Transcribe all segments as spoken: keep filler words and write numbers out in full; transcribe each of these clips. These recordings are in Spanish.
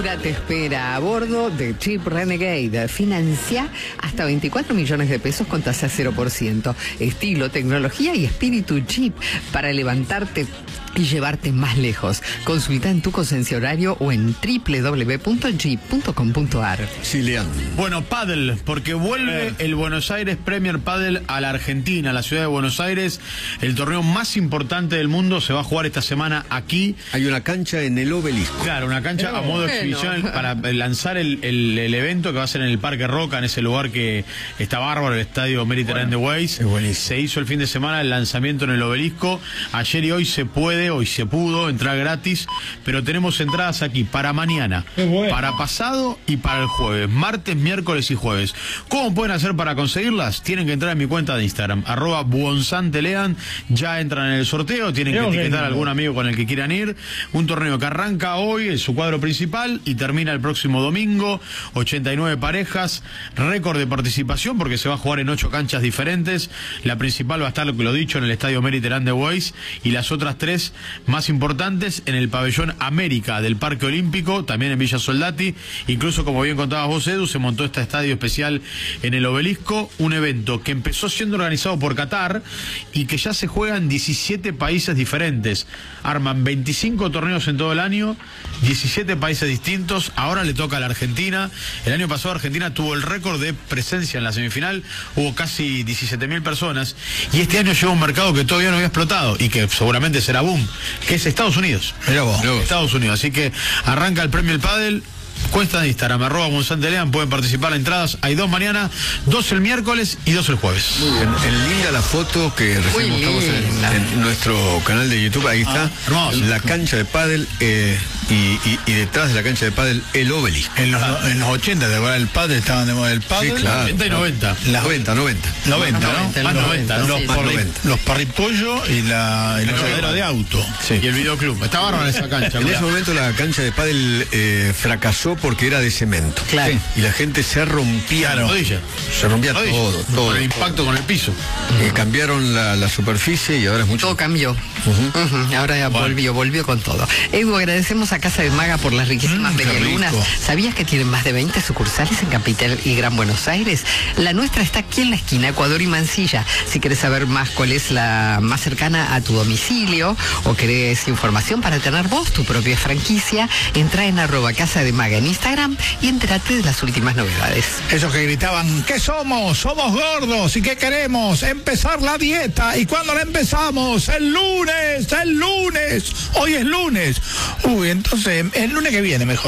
aventura te espera a bordo de Jeep Renegade. Financia hasta veinticuatro millones de pesos con tasa cero por ciento. Estilo, tecnología y espíritu Jeep para levantarte y llevarte más lejos. Consulta en tu concesionario o en doble u doble u doble u punto jeep punto com punto a r. Chilean. Bueno, pádel, porque vuelve eh. el Buenos Aires Premier Padel a la Argentina, a la ciudad de Buenos Aires. El torneo más importante del mundo se va a jugar esta semana aquí. Hay una cancha en el Obelisco. Claro, una cancha Pero a modo de bueno. exhibición para lanzar el, el, el evento que va a ser en el Parque Roca, en ese lugar que está bárbaro, el estadio Mediterranean bueno, Ways. Se hizo el fin de semana el lanzamiento en el Obelisco. Ayer y hoy se puede, hoy se pudo entrar gratis, pero tenemos entradas aquí para mañana, bueno. para pasado y para el jueves, martes, miércoles y jueves. ¿Cómo pueden hacer para conseguirlas? Tienen que entrar en mi cuenta de Instagram, arroba buonsantelean, ya entran en el sorteo, tienen que etiquetar a algún amigo con el que quieran ir. Un torneo que arranca hoy en su cuadro principal y termina el próximo domingo, ochenta y nueve parejas, récord de participación porque se va a jugar en ocho canchas diferentes. La principal va a estar, lo dicho, en el estadio Mediterranean Ways, y las otras tres más importantes en el pabellón América del Parque Olímpico, también en Villa Soldati. Incluso, como bien contabas vos, Edu, se montó este estadio especial en el Obelisco, un evento que empezó siendo organizado por Qatar y que ya se juega en diecisiete países diferentes. Arman veinticinco torneos en todo el año, diecisiete países distintos. Ahora le toca a la Argentina. El año pasado Argentina tuvo el récord de presencia en la semifinal, hubo casi diecisiete mil personas, y este año llegó a un mercado que todavía no había explotado y que seguramente será boom, que es Estados Unidos. Mirá vos. Mirá vos. Estados Unidos. Así que arranca el premio El Pádel. Cuesta de Instagram, arroba buonsantelean, pueden participar en entradas. Hay dos mañana, dos el miércoles y dos el jueves. Muy bien, en linda la foto que recién mostramos en, en nuestro canal de YouTube. Ahí está, ah, la cancha de pádel eh, y, y, y detrás de la cancha de pádel el Obelisco. En los, en los ochenta, ¿te acuerdas del pádel? Estaban de moda el pádel. Sí, claro. noventa y noventa. Las noventa, noventa. noventa, ¿no? Más noventa. Los, Sí, parri, noventa. los parripollos y la el rodero de auto. Sí. Y el videoclub. Está bárbaro esa cancha. En ese momento la cancha de pádel eh, fracasó porque era de cemento. Claro. Y la gente se rompía. Claro. Rodilla. Se rompía Rodilla. todo, todo. Por el impacto todo. Con el piso. Eh, cambiaron la, la superficie y ahora es mucho. Todo cambió. Uh-huh. Uh-huh. Ahora ya bueno. volvió, volvió con todo. Edu, agradecemos a Casa de Maga por las riquísimas mm, medialunas. ¿Sabías que tienen más de veinte sucursales en Capital y Gran Buenos Aires? La nuestra está aquí en la esquina, Ecuador y Mansilla. Si querés saber más cuál es la más cercana a tu domicilio o querés información para tener vos tu propia franquicia, entra en arroba Casa de Maga en Instagram y entérate de las últimas novedades. Esos que gritaban, ¿qué somos? Somos gordos. ¿Y qué queremos? Empezar la dieta. ¿Y cuándo la empezamos? El lunes, el lunes. Hoy es lunes. Uy, entonces, el lunes que viene mejor.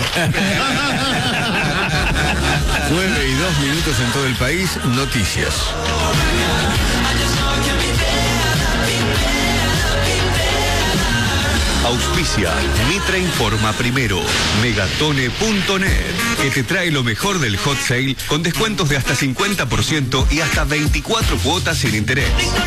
nueve y dos minutos en todo el país, noticias. Auspicia Mitra Informa Primero, Megatone punto net, que te trae lo mejor del hot sale con descuentos de hasta cincuenta por ciento y hasta veinticuatro cuotas sin interés.